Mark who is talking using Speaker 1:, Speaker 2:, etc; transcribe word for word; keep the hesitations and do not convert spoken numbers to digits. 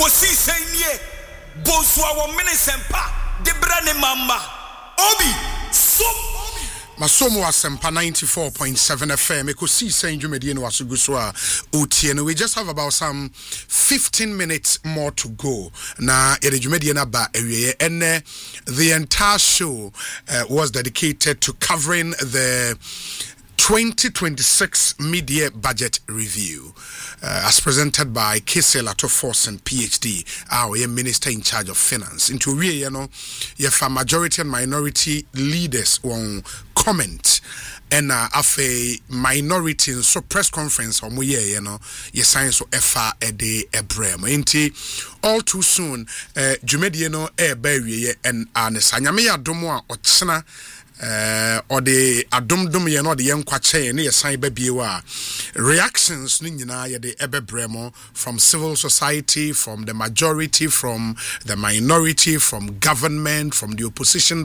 Speaker 1: kosi senye bonswa wo minisempa de brane mama obi so
Speaker 2: Masomo Asempa ninety-four point seven F M. Ekosi Saint Jumedi no asuguswa otieno. We just have about some fifteen minutes more to go. Na ere Jumedi na ba ewiye ene the entire show uh, was dedicated to covering the twenty twenty-six Media Budget Review, uh, as presented by Kese Lato Forsen, P H D, our Minister in charge of Finance. Into we, you know, if a majority and minority leaders won't comment, and uh, of a minority so press conference on we, you know, ye sign so F a day a brem. Inti all too soon, uh, Jumediano e berry and Anesanyamia Domoa or China. Uh, or the adum-dum ye no the young kwache ne ye san babiwa reactions ni nyina ye de ebe bremo from civil society, from the majority, from the minority, from government, from the opposition